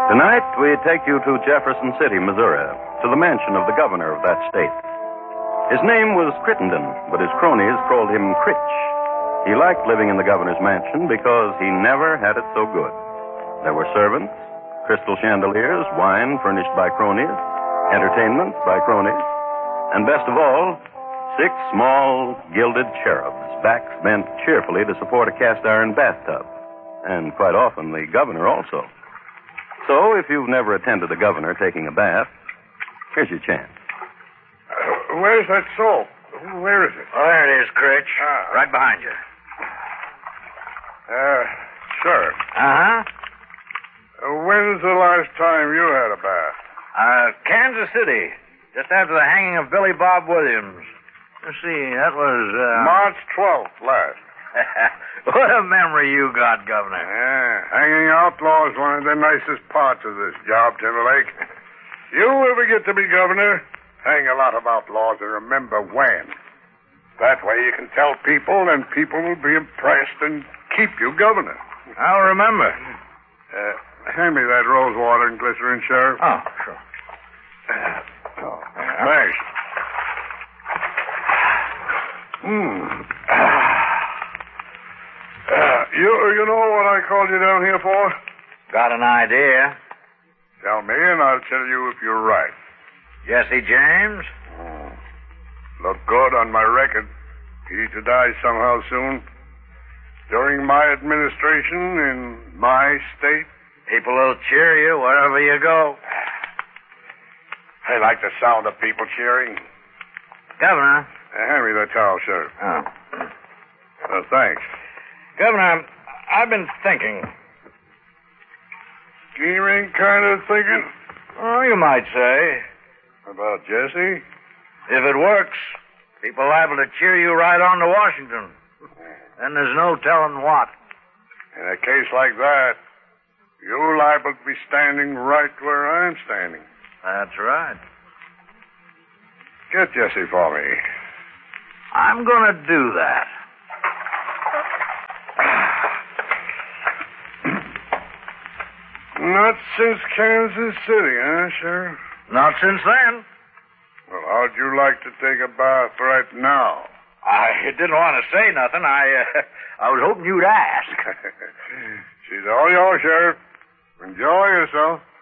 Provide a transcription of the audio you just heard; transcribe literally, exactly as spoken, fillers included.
Tonight, we take you to Jefferson City, Missouri, to the mansion of the governor of that state. His name was Crittenden, but his cronies called him Critch. He liked living in the governor's mansion because he never had it so good. There were servants, crystal chandeliers, wine furnished by cronies, entertainment by cronies, and best of all, six small gilded cherubs, backs bent cheerfully to support a cast-iron bathtub, and quite often the governor also. So, if you've never attended the governor taking a bath, here's your chance. Uh, where's that soap? Where is it? Oh, there it is, Critch. Ah. Right behind you. Uh, sir. Uh-huh. Uh, when's the last time you had a bath? Uh, Kansas City. Just after the hanging of Billy Bob Williams. Let's see, that was, uh... March twelfth last. What a memory you got, Governor. Yeah, hanging outlaws is one of the nicest parts of this job, Timberlake. You ever get to be governor, hang a lot of outlaws and remember when. That way you can tell people, and people will be impressed and keep you governor. I'll remember. Uh, hand me that rose water and glycerin, Sheriff. Oh, sure. Uh, oh, thanks. Hmm. Uh, you, you know what I called you down here for? Got an idea. Tell me, and I'll tell you if you're right. Jesse James? Oh. Look good on my record. He to die somehow soon. During my administration in my state. People will cheer you wherever you go. I like the sound of people cheering. Governor. Uh, hand me that towel, Sheriff. Oh. Uh, thanks. Governor, I've been thinking. Scheming kind of thinking? Oh, you might say. About Jesse? If it works, people are liable to cheer you right on to Washington. And there's no telling what. In a case like that, you're liable to be standing right where I'm standing. That's right. Get Jesse for me. I'm going to do that. Not since Kansas City, huh, Sheriff? Not since then. Well, how'd you like to take a bath right now? I didn't want to say nothing. I uh, I was hoping you'd ask. She's all yours, Sheriff. Enjoy yourself.